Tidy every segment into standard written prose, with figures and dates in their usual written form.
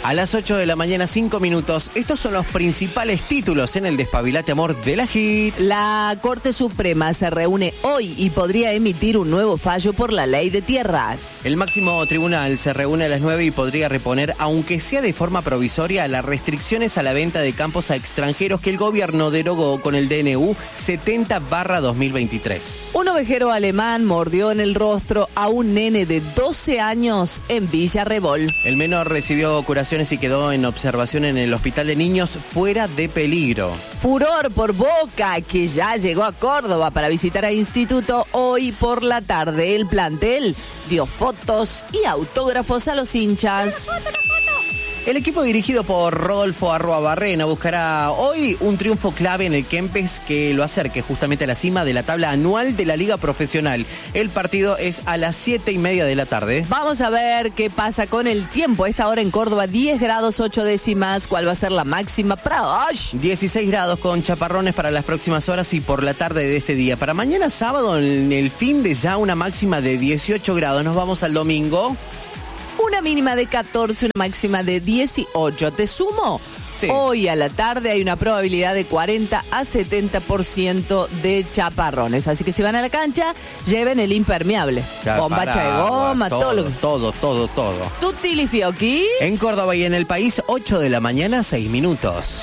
A las 8 de la mañana, 5 minutos. Estos son los principales títulos en el Despabilate Amor de la HIT. La Corte Suprema se reúne hoy y podría emitir un nuevo fallo por la ley de tierras. El máximo tribunal se reúne a las 9 y podría reponer, aunque sea de forma provisoria, las restricciones a la venta de campos a extranjeros que el gobierno derogó con el DNU 70/2023. Un ovejero alemán mordió en el rostro a un nene de 12 años en Villa Rebol. El menor recibió curaciones y quedó en observación en el hospital de niños fuera de peligro. Furor por Boca, que ya llegó a Córdoba para visitar a Instituto hoy por la tarde. El plantel dio fotos y autógrafos a los hinchas. El equipo dirigido por Rodolfo Arruabarrena buscará hoy un triunfo clave en el Kempes que lo acerque justamente a la cima de la tabla anual de la Liga Profesional. El partido es a las 7:30 de la tarde. Vamos a ver qué pasa con el tiempo. A esta hora en Córdoba, 10 grados 8 décimas. ¿Cuál va a ser la máxima para hoy? 16 grados con chaparrones para las próximas horas y por la tarde de este día. Para mañana sábado, en el fin de ya una máxima de 18 grados. Nos vamos al domingo. Una mínima de 14, una máxima de 18. ¿Te sumo? Sí. Hoy a la tarde hay una probabilidad de 40 a 70% de chaparrones. Así que si van a la cancha, lleven el impermeable. Bombacha de goma, todo. Todo. Tutti Fiocchi. En Córdoba y en el país, 8 de la mañana, 6 minutos.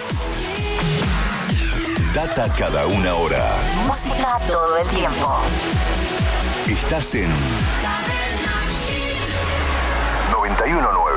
Data cada una hora. Música todo el tiempo. Estás en 91.9.